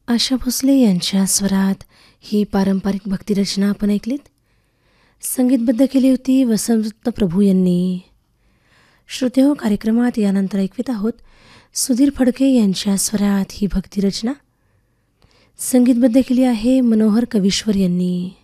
आशा भोसले यांच्या स्वरात ही पारंपरिक भक्तिरचना आपण ऐकलीत. संगीतबद्ध केली होती वसंत प्रभू यांनी. श्रोतेहो, कार्यक्रमात यानंतर ऐकवित आहोत सुधीर फडके यांच्या स्वरात ही भक्तिरचना. संगीतबद्ध केली आहे मनोहर कविश्वर यांनी.